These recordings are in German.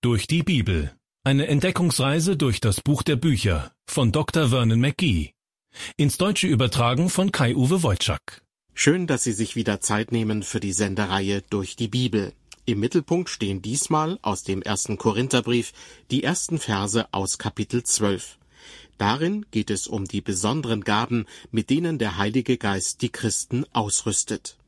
Durch die Bibel. Eine Entdeckungsreise durch das Buch der Bücher von Dr. Vernon McGee. Ins Deutsche übertragen von Kai-Uwe Wojczak. Schön, dass Sie sich wieder Zeit nehmen für die Sendereihe Durch die Bibel. Im Mittelpunkt stehen diesmal aus dem 1. Korintherbrief die ersten Verse aus Kapitel 12. Darin geht es um die besonderen Gaben, mit denen der Heilige Geist die Christen ausrüstet.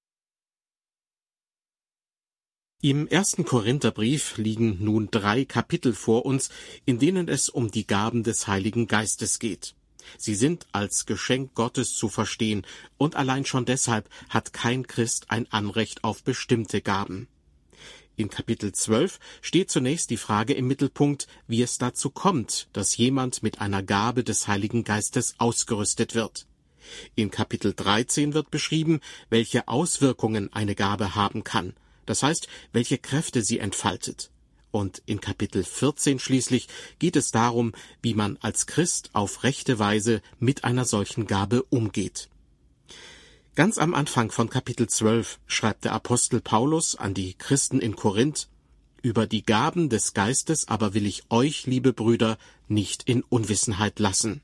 Im 1. Korintherbrief liegen nun 3 Kapitel vor uns, in denen es um die Gaben des Heiligen Geistes geht. Sie sind als Geschenk Gottes zu verstehen, und allein schon deshalb hat kein Christ ein Anrecht auf bestimmte Gaben. In Kapitel 12 steht zunächst die Frage im Mittelpunkt, wie es dazu kommt, dass jemand mit einer Gabe des Heiligen Geistes ausgerüstet wird. In Kapitel 13 wird beschrieben, welche Auswirkungen eine Gabe haben kann, das heißt, welche Kräfte sie entfaltet. Und in Kapitel 14 schließlich geht es darum, wie man als Christ auf rechte Weise mit einer solchen Gabe umgeht. Ganz am Anfang von Kapitel 12 schreibt der Apostel Paulus an die Christen in Korinth: Über die Gaben des Geistes aber will ich euch, liebe Brüder, nicht in Unwissenheit lassen.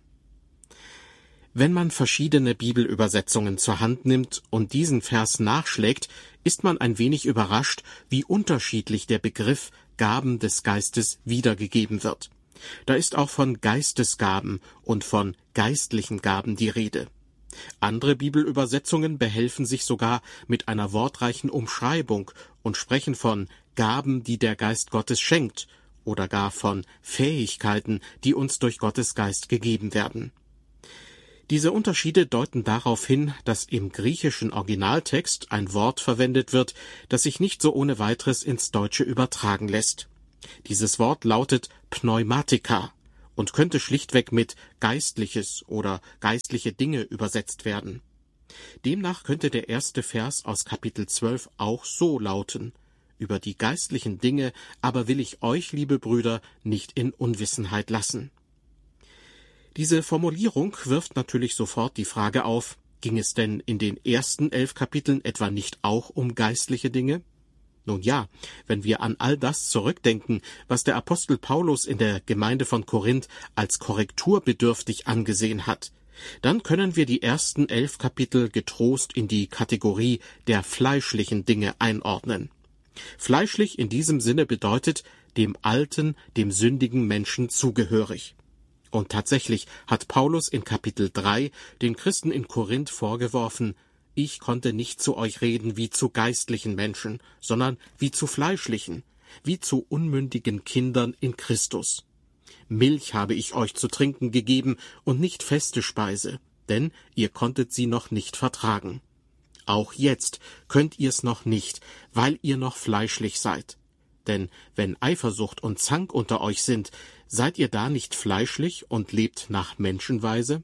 Wenn man verschiedene Bibelübersetzungen zur Hand nimmt und diesen Vers nachschlägt, ist man ein wenig überrascht, wie unterschiedlich der Begriff Gaben des Geistes wiedergegeben wird. Da ist auch von Geistesgaben und von geistlichen Gaben die Rede. Andere Bibelübersetzungen behelfen sich sogar mit einer wortreichen Umschreibung und sprechen von Gaben, die der Geist Gottes schenkt, oder gar von Fähigkeiten, die uns durch Gottes Geist gegeben werden. Diese Unterschiede deuten darauf hin, dass im griechischen Originaltext ein Wort verwendet wird, das sich nicht so ohne weiteres ins Deutsche übertragen lässt. Dieses Wort lautet Pneumatika und könnte schlichtweg mit Geistliches oder geistliche Dinge übersetzt werden. Demnach könnte der erste Vers aus Kapitel 12 auch so lauten: Über die geistlichen Dinge aber will ich euch, liebe Brüder, nicht in Unwissenheit lassen. Diese Formulierung wirft natürlich sofort die Frage auf, ging es denn in den ersten 11 Kapiteln etwa nicht auch um geistliche Dinge? Nun ja, wenn wir an all das zurückdenken, was der Apostel Paulus in der Gemeinde von Korinth als korrekturbedürftig angesehen hat, dann können wir die ersten 11 Kapitel getrost in die Kategorie der fleischlichen Dinge einordnen. Fleischlich in diesem Sinne bedeutet dem alten, dem sündigen Menschen zugehörig. Und tatsächlich hat Paulus in Kapitel 3 den Christen in Korinth vorgeworfen: Ich konnte nicht zu euch reden wie zu geistlichen Menschen, sondern wie zu fleischlichen, wie zu unmündigen Kindern in Christus. Milch habe ich euch zu trinken gegeben und nicht feste Speise, denn ihr konntet sie noch nicht vertragen. Auch jetzt könnt ihr's noch nicht, weil ihr noch fleischlich seid. Denn wenn Eifersucht und Zank unter euch sind, seid ihr da nicht fleischlich und lebt nach Menschenweise?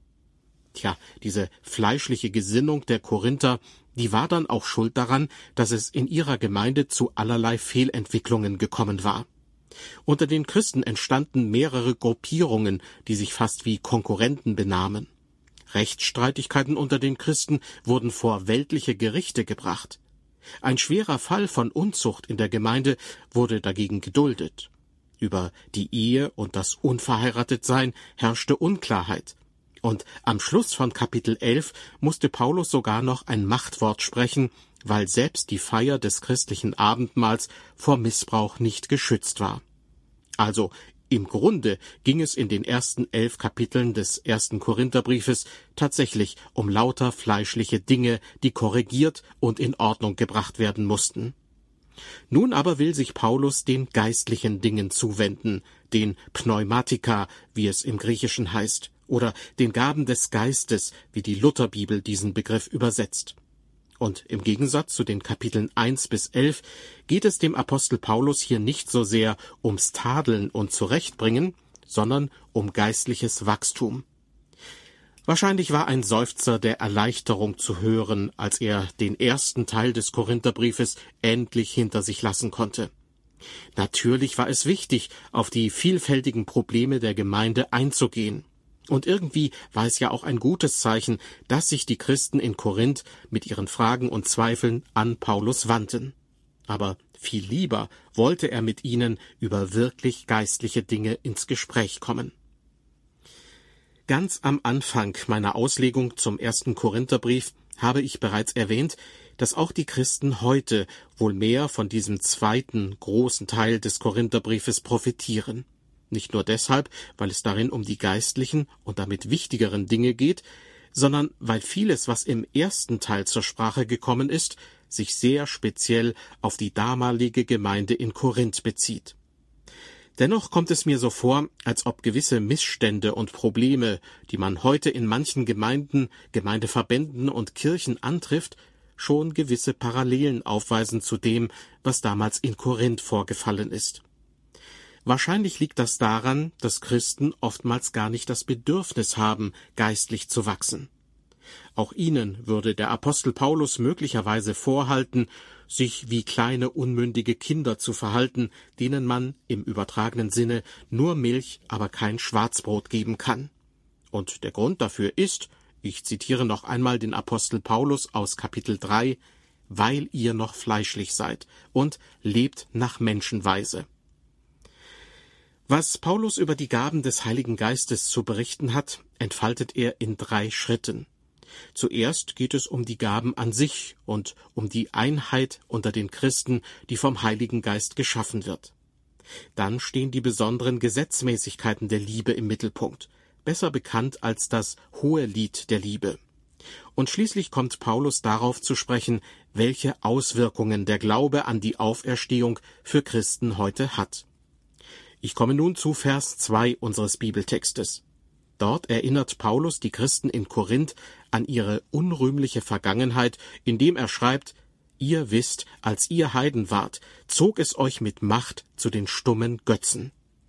Tja, diese fleischliche Gesinnung der Korinther, die war dann auch schuld daran, dass es in ihrer Gemeinde zu allerlei Fehlentwicklungen gekommen war. Unter den Christen entstanden mehrere Gruppierungen, die sich fast wie Konkurrenten benahmen. Rechtsstreitigkeiten unter den Christen wurden vor weltliche Gerichte gebracht. Ein schwerer Fall von Unzucht in der Gemeinde wurde dagegen geduldet. Über die Ehe und das Unverheiratetsein herrschte Unklarheit. Und am Schluss von Kapitel 11 musste Paulus sogar noch ein Machtwort sprechen, weil selbst die Feier des christlichen Abendmahls vor Missbrauch nicht geschützt war. Also im Grunde ging es in den ersten 11 Kapiteln des 1. Korintherbriefes tatsächlich um lauter fleischliche Dinge, die korrigiert und in Ordnung gebracht werden mussten. Nun aber will sich Paulus den geistlichen Dingen zuwenden, den Pneumatika, wie es im Griechischen heißt, oder den Gaben des Geistes, wie die Lutherbibel diesen Begriff übersetzt. Und im Gegensatz zu den Kapiteln 1 bis 11 geht es dem Apostel Paulus hier nicht so sehr ums Tadeln und Zurechtbringen, sondern um geistliches Wachstum. Wahrscheinlich war ein Seufzer der Erleichterung zu hören, als er den ersten Teil des Korintherbriefes endlich hinter sich lassen konnte. Natürlich war es wichtig, auf die vielfältigen Probleme der Gemeinde einzugehen. Und irgendwie war es ja auch ein gutes Zeichen, dass sich die Christen in Korinth mit ihren Fragen und Zweifeln an Paulus wandten. Aber Viel lieber wollte er mit ihnen über wirklich geistliche Dinge ins Gespräch kommen. Ganz am Anfang meiner Auslegung zum 1. Korintherbrief habe ich bereits erwähnt, dass auch die Christen heute wohl mehr von diesem zweiten großen Teil des Korintherbriefes profitieren. Nicht nur deshalb, weil es darin um die geistlichen und damit wichtigeren Dinge geht, sondern weil vieles, was im ersten Teil zur Sprache gekommen ist, sich sehr speziell auf die damalige Gemeinde in Korinth bezieht. Dennoch kommt es mir so vor, als ob gewisse Missstände und Probleme, die man heute in manchen Gemeinden, Gemeindeverbänden und Kirchen antrifft, schon gewisse Parallelen aufweisen zu dem, was damals in Korinth vorgefallen ist. Wahrscheinlich liegt das daran, dass Christen oftmals gar nicht das Bedürfnis haben, geistlich zu wachsen. Auch ihnen würde der Apostel Paulus möglicherweise vorhalten, sich wie kleine unmündige Kinder zu verhalten, denen man im übertragenen Sinne nur Milch, aber kein Schwarzbrot geben kann. Und der Grund dafür ist, ich zitiere noch einmal den Apostel Paulus aus Kapitel 3, weil ihr noch fleischlich seid und lebt nach Menschenweise. Was Paulus über die Gaben des Heiligen Geistes zu berichten hat, entfaltet er in 3 Schritten. Zuerst geht es um die Gaben an sich und um die Einheit unter den Christen, die vom Heiligen Geist geschaffen wird. Dann stehen die besonderen Gesetzmäßigkeiten der Liebe im Mittelpunkt, besser bekannt als das Hohelied der Liebe. Und schließlich kommt Paulus darauf zu sprechen, welche Auswirkungen der Glaube an die Auferstehung für Christen heute hat. Ich komme nun zu Vers 2 unseres Bibeltextes. Dort erinnert Paulus die Christen in Korinth an ihre unrühmliche Vergangenheit, indem er schreibt: Ihr wisst, als ihr Heiden wart, zog es euch mit Macht zu den stummen Götzen.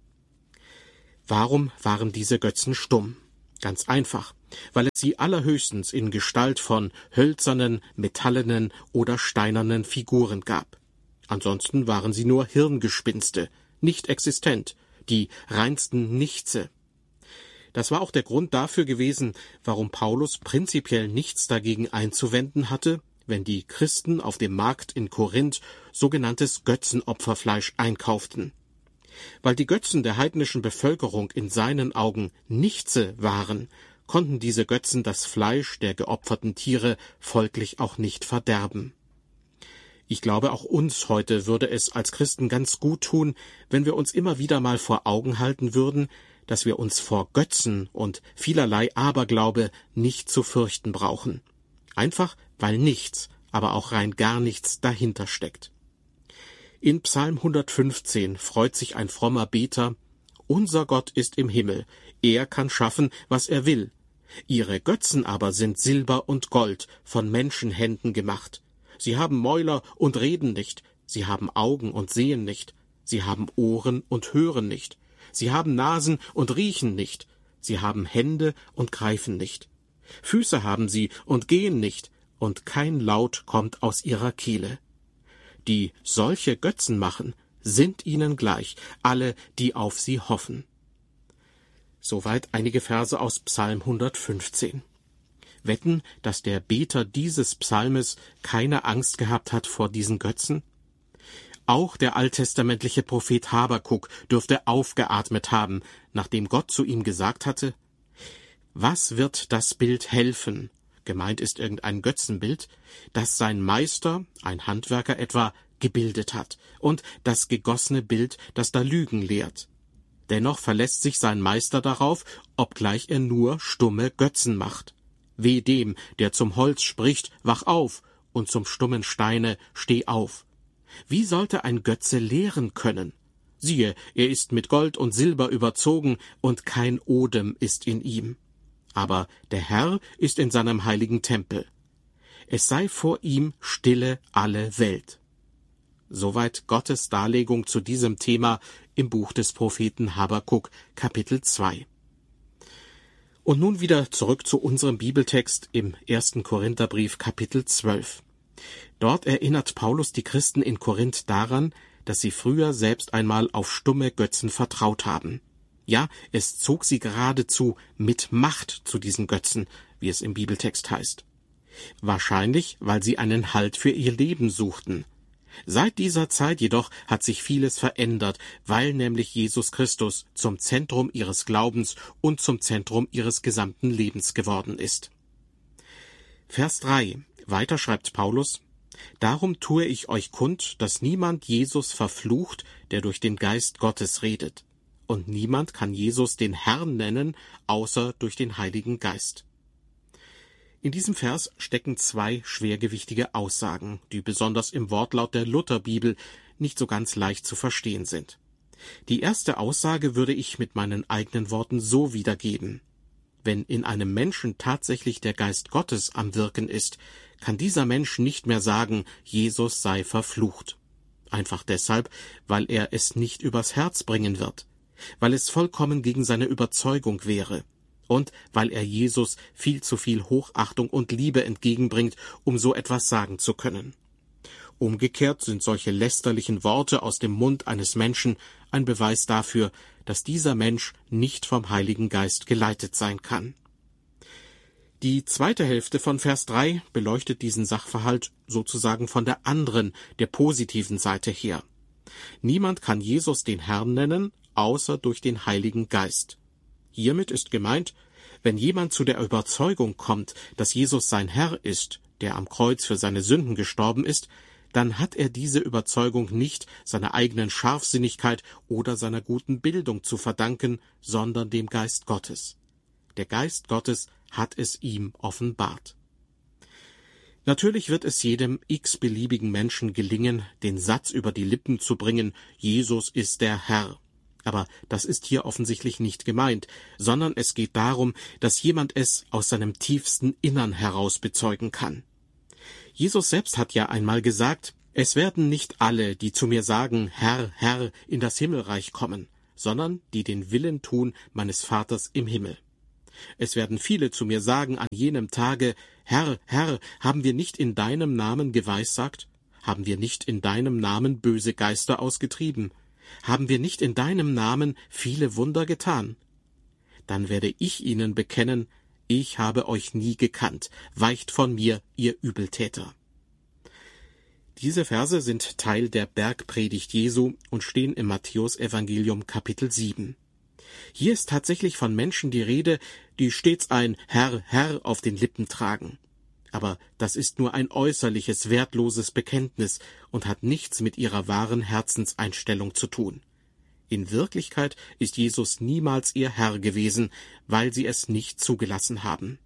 Warum waren diese Götzen stumm? Ganz einfach, weil es sie allerhöchstens in Gestalt von hölzernen, metallenen oder steinernen Figuren gab. Ansonsten waren sie nur Hirngespinste, nicht existent, die reinsten Nichtse. Das war auch der Grund dafür gewesen, warum Paulus prinzipiell nichts dagegen einzuwenden hatte, wenn die Christen auf dem Markt in Korinth sogenanntes Götzenopferfleisch einkauften. Weil die Götzen der heidnischen Bevölkerung in seinen Augen Nichtse waren, konnten diese Götzen das Fleisch der geopferten Tiere folglich auch nicht verderben. Ich glaube, auch uns heute würde es als Christen ganz gut tun, wenn wir uns immer wieder mal vor Augen halten würden, dass wir uns vor Götzen und vielerlei Aberglaube nicht zu fürchten brauchen. Einfach, weil nichts, aber auch rein gar nichts dahinter steckt. In Psalm 115 freut sich ein frommer Beter: Unser Gott ist im Himmel, er kann schaffen, was er will. Ihre Götzen aber sind Silber und Gold, von Menschenhänden gemacht. Sie haben Mäuler und reden nicht, sie haben Augen und sehen nicht, sie haben Ohren und hören nicht. Sie haben Nasen und riechen nicht, sie haben Hände und greifen nicht. Füße haben sie und gehen nicht, und kein Laut kommt aus ihrer Kehle. Die solche Götzen machen, sind ihnen gleich, alle, die auf sie hoffen. Soweit einige Verse aus Psalm 115. Wetten, dass der Beter dieses Psalmes keine Angst gehabt hat vor diesen Götzen? Auch der alttestamentliche Prophet Habakuk dürfte aufgeatmet haben, nachdem Gott zu ihm gesagt hatte: Was wird das Bild helfen? Gemeint ist irgendein Götzenbild, das sein Meister, ein Handwerker etwa, gebildet hat, und das gegossene Bild, das da Lügen lehrt. Dennoch verlässt sich sein Meister darauf, obgleich er nur stumme Götzen macht. Weh dem, der zum Holz spricht: Wach auf, und zum stummen Steine: Steh auf. Wie sollte ein Götze lehren können? Siehe, er ist mit Gold und Silber überzogen, und kein Odem ist in ihm. Aber der Herr ist in seinem heiligen Tempel. Es sei vor ihm stille alle Welt. Soweit Gottes Darlegung zu diesem Thema im Buch des Propheten Habakuk, Kapitel 2. Und nun wieder zurück zu unserem Bibeltext im 1. Korintherbrief, Kapitel 12. Dort erinnert Paulus die Christen in Korinth daran, dass sie früher selbst einmal auf stumme Götzen vertraut haben. Ja, es zog sie geradezu mit Macht zu diesen Götzen, wie es im Bibeltext heißt. Wahrscheinlich, weil sie einen Halt für ihr Leben suchten. Seit dieser Zeit jedoch hat sich vieles verändert, weil nämlich Jesus Christus zum Zentrum ihres Glaubens und zum Zentrum ihres gesamten Lebens geworden ist. Vers 3. Weiter schreibt Paulus: Darum tue ich euch kund, dass niemand Jesus verflucht, der durch den Geist Gottes redet. Und niemand kann Jesus den Herrn nennen, außer durch den Heiligen Geist. In diesem Vers stecken zwei schwergewichtige Aussagen, die besonders im Wortlaut der Lutherbibel nicht so ganz leicht zu verstehen sind. Die erste Aussage würde ich mit meinen eigenen Worten so wiedergeben: Wenn in einem Menschen tatsächlich der Geist Gottes am Wirken ist, kann dieser Mensch nicht mehr sagen, Jesus sei verflucht. Einfach deshalb, weil er es nicht übers Herz bringen wird, weil es vollkommen gegen seine Überzeugung wäre und weil er Jesus viel zu viel Hochachtung und Liebe entgegenbringt, um so etwas sagen zu können. Umgekehrt sind solche lästerlichen Worte aus dem Mund eines Menschen ein Beweis dafür, dass dieser Mensch nicht vom Heiligen Geist geleitet sein kann. Die zweite Hälfte von Vers 3 beleuchtet diesen Sachverhalt sozusagen von der anderen, der positiven Seite her. Niemand kann Jesus den Herrn nennen, außer durch den Heiligen Geist. Hiermit ist gemeint, wenn jemand zu der Überzeugung kommt, dass Jesus sein Herr ist, der am Kreuz für seine Sünden gestorben ist, dann hat er diese Überzeugung nicht seiner eigenen Scharfsinnigkeit oder seiner guten Bildung zu verdanken, sondern dem Geist Gottes. Der Geist Gottes hat es ihm offenbart. Natürlich wird es jedem x-beliebigen Menschen gelingen, den Satz über die Lippen zu bringen, Jesus ist der Herr. Aber das ist hier offensichtlich nicht gemeint, sondern es geht darum, dass jemand es aus seinem tiefsten Innern heraus bezeugen kann. Jesus selbst hat ja einmal gesagt: Es werden nicht alle, die zu mir sagen, Herr, Herr, in das Himmelreich kommen, sondern die den Willen tun meines Vaters im Himmel. Es werden viele zu mir sagen an jenem Tage: Herr, Herr, haben wir nicht in deinem Namen geweissagt? Haben wir nicht in deinem Namen böse Geister ausgetrieben? Haben wir nicht in deinem Namen viele Wunder getan? Dann werde ich ihnen bekennen: Ich habe euch nie gekannt, weicht von mir, ihr Übeltäter. Diese Verse sind Teil der Bergpredigt Jesu und stehen im Matthäusevangelium Kapitel 7. Hier ist tatsächlich von Menschen die Rede, die stets ein Herr, Herr auf den Lippen tragen. Aber das ist nur ein äußerliches, wertloses Bekenntnis und hat nichts mit ihrer wahren Herzenseinstellung zu tun. In Wirklichkeit ist Jesus niemals ihr Herr gewesen, weil sie es nicht zugelassen haben.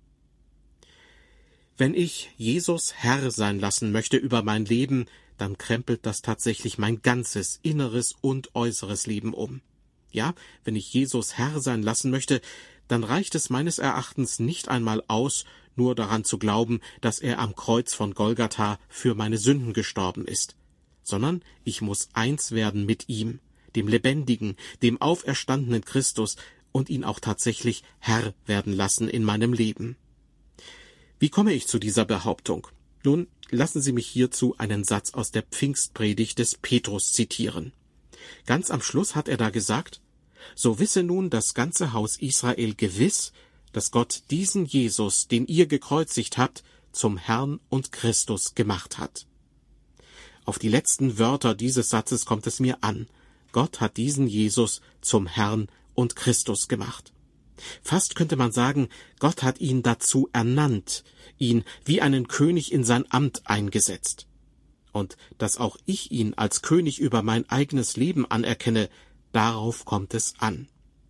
Wenn ich Jesus Herr sein lassen möchte über mein Leben, dann krempelt das tatsächlich mein ganzes inneres und äußeres Leben um. Ja, wenn ich Jesus Herr sein lassen möchte, dann reicht es meines Erachtens nicht einmal aus, nur daran zu glauben, dass er am Kreuz von Golgatha für meine Sünden gestorben ist, sondern ich muss eins werden mit ihm, dem lebendigen, dem auferstandenen Christus, und ihn auch tatsächlich Herr werden lassen in meinem Leben. Wie komme ich zu dieser Behauptung? Nun, lassen Sie mich hierzu einen Satz aus der Pfingstpredigt des Petrus zitieren. Ganz am Schluss hat er da gesagt: So wisse nun das ganze Haus Israel gewiss, dass Gott diesen Jesus, den ihr gekreuzigt habt, zum Herrn und Christus gemacht hat. Auf die letzten Wörter dieses Satzes kommt es mir an. Gott hat diesen Jesus zum Herrn und Christus gemacht. Fast könnte man sagen, Gott hat ihn dazu ernannt, ihn wie einen König in sein Amt eingesetzt. Und dass auch ich ihn als König über mein eigenes Leben anerkenne, darauf kommt es an.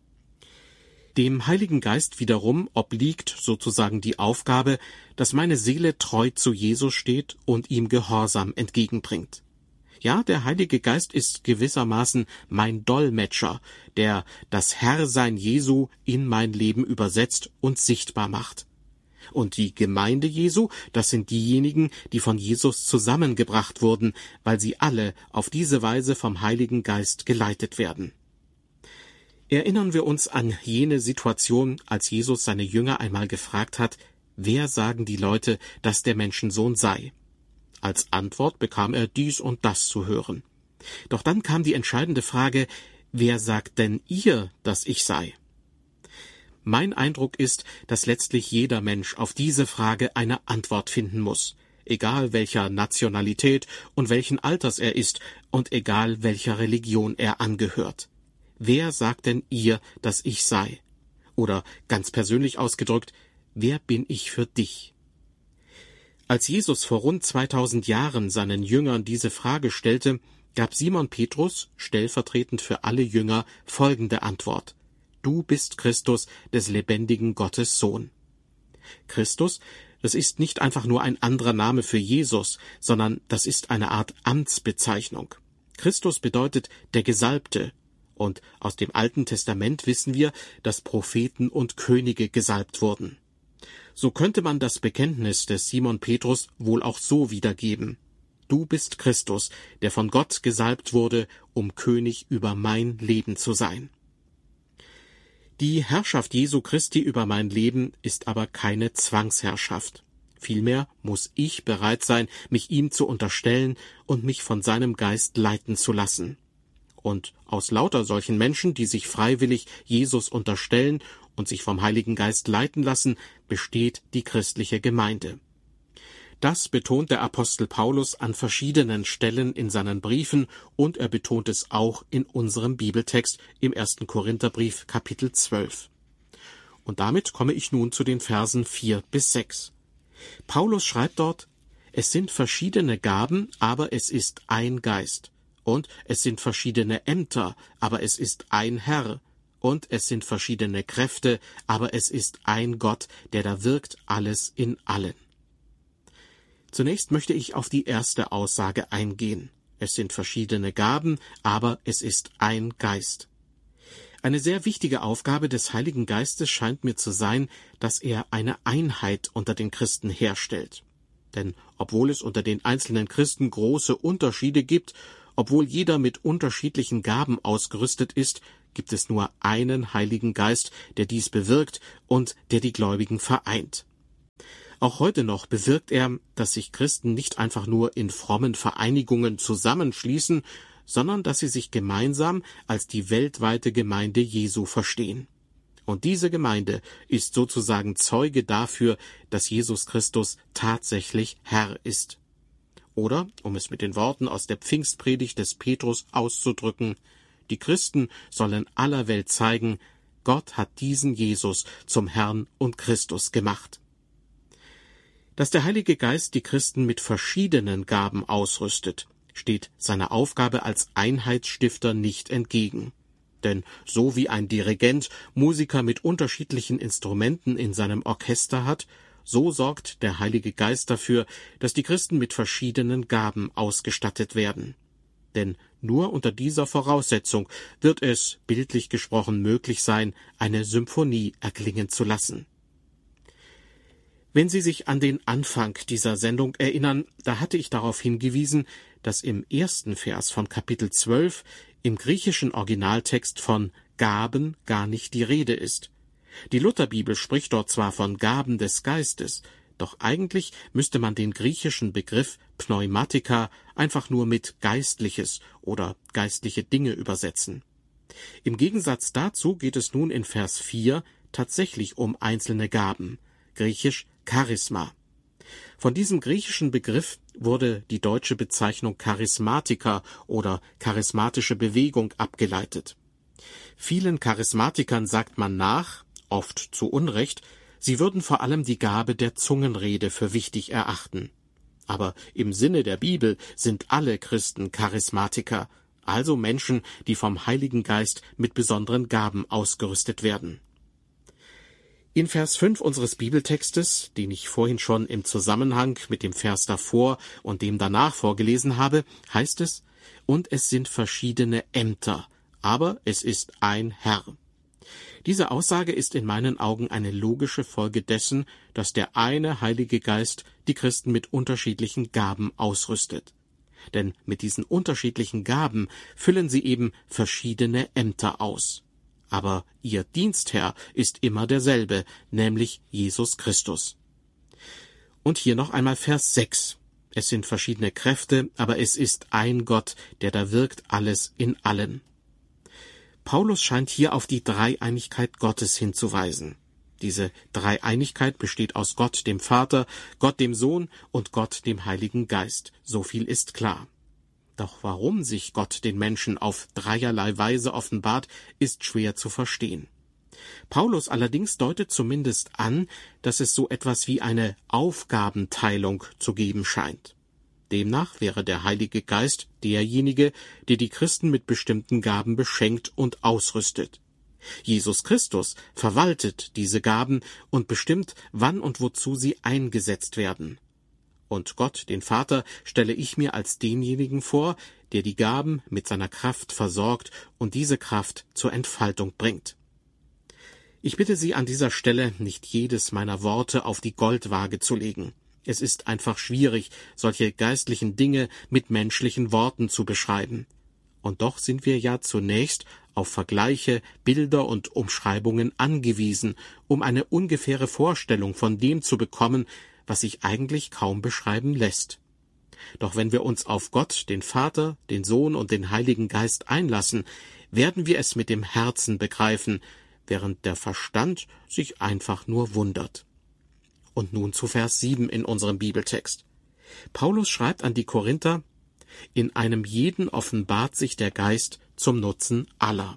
Dem Heiligen Geist wiederum obliegt sozusagen die Aufgabe, dass meine Seele treu zu Jesus steht und ihm Gehorsam entgegenbringt. Ja, der Heilige Geist ist gewissermaßen mein Dolmetscher, der das Herrsein Jesu in mein Leben übersetzt und sichtbar macht. Und die Gemeinde Jesu, das sind diejenigen, die von Jesus zusammengebracht wurden, weil sie alle auf diese Weise vom Heiligen Geist geleitet werden. Erinnern wir uns an jene Situation, als Jesus seine Jünger einmal gefragt hat: Wer sagen die Leute, dass der Menschensohn sei? Als Antwort bekam er dies und das zu hören. Doch dann kam die entscheidende Frage: Wer sagt denn ihr, dass ich sei? Mein Eindruck ist, dass letztlich jeder Mensch auf diese Frage eine Antwort finden muss. egal welcher Nationalität und welchen Alters er ist und egal welcher Religion er angehört. Wer sagt denn ihr, dass ich sei? Oder ganz persönlich ausgedrückt, wer bin ich für dich? Als Jesus vor rund 2000 Jahren seinen Jüngern diese Frage stellte, gab Simon Petrus, stellvertretend für alle Jünger, folgende Antwort: Du bist Christus, des lebendigen Gottes Sohn. Christus, das ist nicht einfach nur ein anderer Name für Jesus, sondern das ist eine Art Amtsbezeichnung. Christus bedeutet der Gesalbte, und aus dem Alten Testament wissen wir, dass Propheten und Könige gesalbt wurden. So könnte man das Bekenntnis des Simon Petrus wohl auch so wiedergeben: Du bist Christus, der von Gott gesalbt wurde, um König über mein Leben zu sein. Die Herrschaft Jesu Christi über mein Leben ist aber keine Zwangsherrschaft. Vielmehr muss ich bereit sein, mich ihm zu unterstellen und mich von seinem Geist leiten zu lassen. Und aus lauter solchen Menschen, die sich freiwillig Jesus unterstellen und sich vom Heiligen Geist leiten lassen, besteht die christliche Gemeinde. Das betont der Apostel Paulus an verschiedenen Stellen in seinen Briefen, und er betont es auch in unserem Bibeltext im 1. Korintherbrief Kapitel 12. Und damit komme ich nun zu den Versen 4 bis 6. Paulus schreibt dort: Es sind verschiedene Gaben, aber es ist ein Geist. Und es sind verschiedene Ämter, aber es ist ein Herr. Und es sind verschiedene Kräfte, aber es ist ein Gott, der da wirkt alles in allen. Zunächst möchte ich auf die erste Aussage eingehen. Es sind verschiedene Gaben, aber es ist ein Geist. Eine sehr wichtige Aufgabe des Heiligen Geistes scheint mir zu sein, dass er eine Einheit unter den Christen herstellt. Denn obwohl es unter den einzelnen Christen große Unterschiede gibt, obwohl jeder mit unterschiedlichen Gaben ausgerüstet ist, gibt es nur einen Heiligen Geist, der dies bewirkt und der die Gläubigen vereint. Auch heute noch bewirkt er, dass sich Christen nicht einfach nur in frommen Vereinigungen zusammenschließen, sondern dass sie sich gemeinsam als die weltweite Gemeinde Jesu verstehen. Und diese Gemeinde ist sozusagen Zeuge dafür, dass Jesus Christus tatsächlich Herr ist. Oder, um es mit den Worten aus der Pfingstpredigt des Petrus auszudrücken: Die Christen sollen aller Welt zeigen, Gott hat diesen Jesus zum Herrn und Christus gemacht. Dass der Heilige Geist die Christen mit verschiedenen Gaben ausrüstet, steht seiner Aufgabe als Einheitsstifter nicht entgegen. Denn so wie ein Dirigent Musiker mit unterschiedlichen Instrumenten in seinem Orchester hat, so sorgt der Heilige Geist dafür, dass die Christen mit verschiedenen Gaben ausgestattet werden. Denn nur unter dieser Voraussetzung wird es, bildlich gesprochen, möglich sein, eine Symphonie erklingen zu lassen. Wenn Sie sich an den Anfang dieser Sendung erinnern, da hatte ich darauf hingewiesen, dass im ersten Vers von Kapitel 12 im griechischen Originaltext von Gaben gar nicht die Rede ist. Die Lutherbibel spricht dort zwar von Gaben des Geistes, doch eigentlich müsste man den griechischen Begriff Pneumatika einfach nur mit Geistliches oder geistliche Dinge übersetzen. Im Gegensatz dazu geht es nun in Vers 4 tatsächlich um einzelne Gaben, griechisch Charisma. Von diesem griechischen Begriff wurde die deutsche Bezeichnung Charismatiker oder charismatische Bewegung abgeleitet. Vielen Charismatikern sagt man nach, oft zu Unrecht, sie würden vor allem die Gabe der Zungenrede für wichtig erachten. Aber im Sinne der Bibel sind alle Christen Charismatiker, also Menschen, die vom Heiligen Geist mit besonderen Gaben ausgerüstet werden. In Vers 5 unseres Bibeltextes, den ich vorhin schon im Zusammenhang mit dem Vers davor und dem danach vorgelesen habe, heißt es: Und es sind verschiedene Ämter, aber es ist ein Herr. Diese Aussage ist in meinen Augen eine logische Folge dessen, dass der eine Heilige Geist die Christen mit unterschiedlichen Gaben ausrüstet. Denn mit diesen unterschiedlichen Gaben füllen sie eben verschiedene Ämter aus. Aber ihr Dienstherr ist immer derselbe, nämlich Jesus Christus. Und hier noch einmal Vers 6. Es sind verschiedene Kräfte, aber es ist ein Gott, der da wirkt alles in allen. Paulus scheint hier auf die Dreieinigkeit Gottes hinzuweisen. Diese Dreieinigkeit besteht aus Gott dem Vater, Gott dem Sohn und Gott dem Heiligen Geist. So viel ist klar. Doch warum sich Gott den Menschen auf dreierlei Weise offenbart, ist schwer zu verstehen. Paulus allerdings deutet zumindest an, dass es so etwas wie eine Aufgabenteilung zu geben scheint. Demnach wäre der Heilige Geist derjenige, der die Christen mit bestimmten Gaben beschenkt und ausrüstet. Jesus Christus verwaltet diese Gaben und bestimmt, wann und wozu sie eingesetzt werden. Und Gott, den Vater, stelle ich mir als denjenigen vor, der die Gaben mit seiner Kraft versorgt und diese Kraft zur Entfaltung bringt. Ich bitte Sie an dieser Stelle, nicht jedes meiner Worte auf die Goldwaage zu legen. Es ist einfach schwierig, solche geistlichen Dinge mit menschlichen Worten zu beschreiben. Und doch sind wir ja zunächst auf Vergleiche, Bilder und Umschreibungen angewiesen, um eine ungefähre Vorstellung von dem zu bekommen, was sich eigentlich kaum beschreiben lässt. Doch wenn wir uns auf Gott, den Vater, den Sohn und den Heiligen Geist einlassen, werden wir es mit dem Herzen begreifen, während der Verstand sich einfach nur wundert. Und nun zu Vers 7 in unserem Bibeltext. Paulus schreibt an die Korinther: In einem jeden offenbart sich der Geist zum Nutzen aller.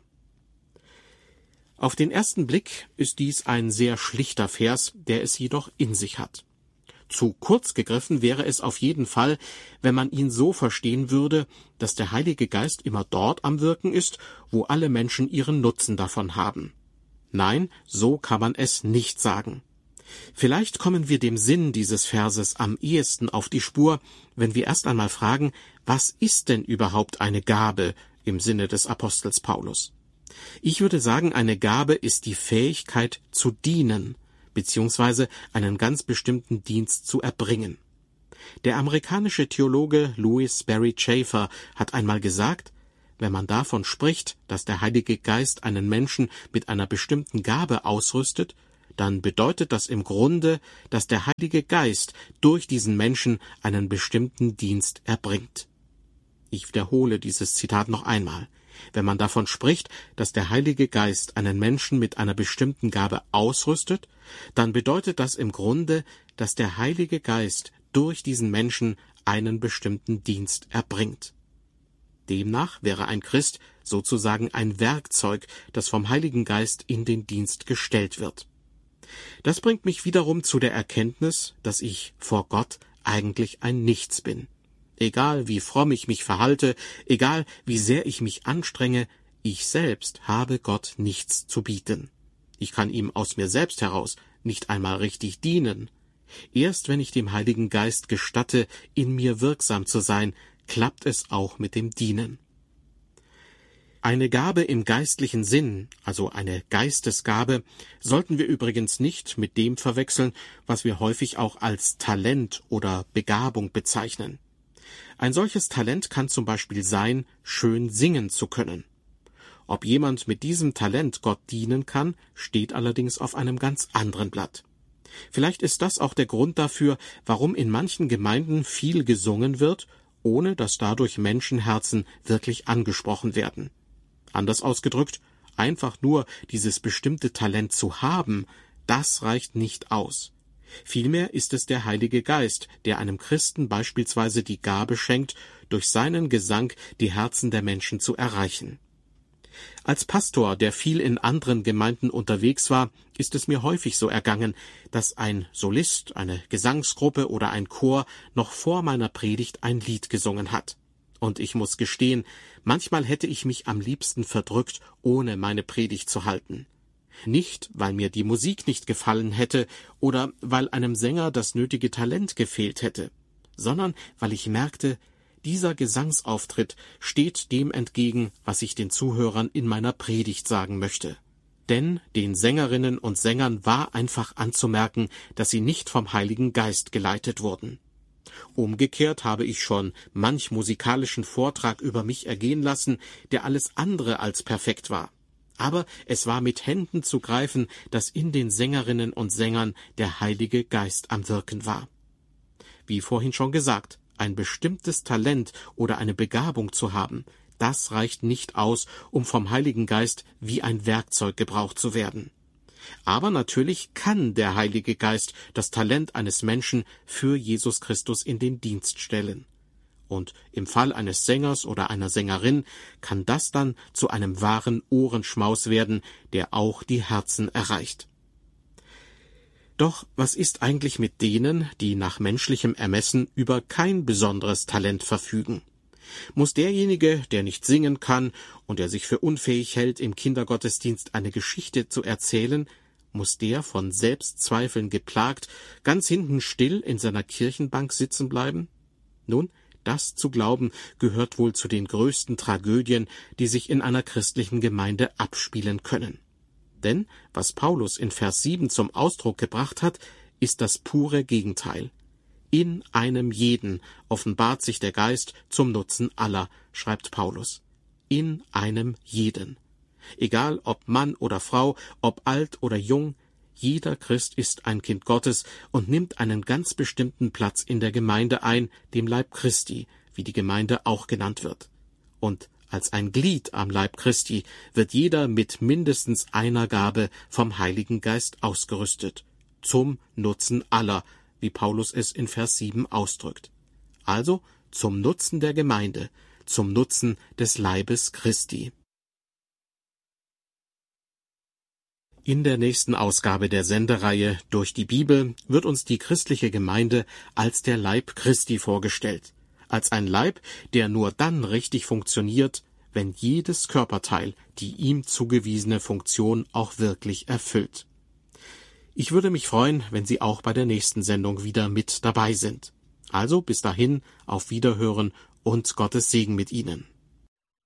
Auf den ersten Blick ist dies ein sehr schlichter Vers, der es jedoch in sich hat. Zu kurz gegriffen wäre es auf jeden Fall, wenn man ihn so verstehen würde, dass der Heilige Geist immer dort am Wirken ist, wo alle Menschen ihren Nutzen davon haben. Nein, so kann man es nicht sagen. Vielleicht kommen wir dem Sinn dieses Verses am ehesten auf die Spur, wenn wir erst einmal fragen, was ist denn überhaupt eine Gabe im Sinne des Apostels Paulus? Ich würde sagen, eine Gabe ist die Fähigkeit zu dienen, beziehungsweise einen ganz bestimmten Dienst zu erbringen. Der amerikanische Theologe Louis Sperry Chafer hat einmal gesagt, wenn man davon spricht, dass der Heilige Geist einen Menschen mit einer bestimmten Gabe ausrüstet, dann bedeutet das im Grunde, dass der Heilige Geist durch diesen Menschen einen bestimmten Dienst erbringt. Ich wiederhole dieses Zitat noch einmal. Wenn man davon spricht, dass der Heilige Geist einen Menschen mit einer bestimmten Gabe ausrüstet, dann bedeutet das im Grunde, dass der Heilige Geist durch diesen Menschen einen bestimmten Dienst erbringt. Demnach wäre ein Christ sozusagen ein Werkzeug, das vom Heiligen Geist in den Dienst gestellt wird. Das bringt mich wiederum zu der Erkenntnis, dass ich vor Gott eigentlich ein Nichts bin. Egal wie fromm ich mich verhalte, egal wie sehr ich mich anstrenge, ich selbst habe Gott nichts zu bieten. Ich kann ihm aus mir selbst heraus nicht einmal richtig dienen. Erst wenn ich dem Heiligen Geist gestatte, in mir wirksam zu sein, klappt es auch mit dem Dienen. Eine Gabe im geistlichen Sinn, also eine Geistesgabe, sollten wir übrigens nicht mit dem verwechseln, was wir häufig auch als Talent oder Begabung bezeichnen. Ein solches Talent kann zum Beispiel sein, schön singen zu können. Ob jemand mit diesem Talent Gott dienen kann, steht allerdings auf einem ganz anderen Blatt. Vielleicht ist das auch der Grund dafür, warum in manchen Gemeinden viel gesungen wird, ohne dass dadurch Menschenherzen wirklich angesprochen werden. Anders ausgedrückt, einfach nur dieses bestimmte Talent zu haben, das reicht nicht aus. Vielmehr ist es der Heilige Geist, der einem Christen beispielsweise die Gabe schenkt, durch seinen Gesang die Herzen der Menschen zu erreichen. Als Pastor, der viel in anderen Gemeinden unterwegs war, ist es mir häufig so ergangen, dass ein Solist, eine Gesangsgruppe oder ein Chor noch vor meiner Predigt ein Lied gesungen hat. Und ich muss gestehen, manchmal hätte ich mich am liebsten verdrückt, ohne meine Predigt zu halten. Nicht, weil mir die Musik nicht gefallen hätte oder weil einem Sänger das nötige Talent gefehlt hätte, sondern weil ich merkte, dieser Gesangsauftritt steht dem entgegen, was ich den Zuhörern in meiner Predigt sagen möchte. Denn den Sängerinnen und Sängern war einfach anzumerken, dass sie nicht vom Heiligen Geist geleitet wurden. Umgekehrt habe ich schon manch musikalischen Vortrag über mich ergehen lassen, der alles andere als perfekt war. Aber es war mit Händen zu greifen, dass in den Sängerinnen und Sängern der Heilige Geist am Wirken war. Wie vorhin schon gesagt, ein bestimmtes Talent oder eine Begabung zu haben, das reicht nicht aus, um vom Heiligen Geist wie ein Werkzeug gebraucht zu werden. Aber natürlich kann der Heilige Geist das Talent eines Menschen für Jesus Christus in den Dienst stellen. Und im Fall eines Sängers oder einer Sängerin kann das dann zu einem wahren Ohrenschmaus werden, der auch die Herzen erreicht. Doch was ist eigentlich mit denen, die nach menschlichem Ermessen über kein besonderes Talent verfügen? Muss derjenige, der nicht singen kann und der sich für unfähig hält, im Kindergottesdienst eine Geschichte zu erzählen, muss der von Selbstzweifeln geplagt ganz hinten still in seiner Kirchenbank sitzen bleiben? Nun, das zu glauben, gehört wohl zu den größten Tragödien, die sich in einer christlichen Gemeinde abspielen können. Denn was Paulus in Vers 7 zum Ausdruck gebracht hat, ist das pure Gegenteil. In einem jeden offenbart sich der Geist zum Nutzen aller, schreibt Paulus. In einem jeden. Egal ob Mann oder Frau, ob alt oder jung, jeder Christ ist ein Kind Gottes und nimmt einen ganz bestimmten Platz in der Gemeinde ein, dem Leib Christi, wie die Gemeinde auch genannt wird. Und als ein Glied am Leib Christi wird jeder mit mindestens einer Gabe vom Heiligen Geist ausgerüstet, zum Nutzen aller, wie Paulus es in Vers 7 ausdrückt. Also zum Nutzen der Gemeinde, zum Nutzen des Leibes Christi. In der nächsten Ausgabe der Sendereihe Durch die Bibel wird uns die christliche Gemeinde als der Leib Christi vorgestellt, als ein Leib, der nur dann richtig funktioniert, wenn jedes Körperteil die ihm zugewiesene Funktion auch wirklich erfüllt. Ich würde mich freuen, wenn Sie auch bei der nächsten Sendung wieder mit dabei sind. Also bis dahin, auf Wiederhören und Gottes Segen mit Ihnen.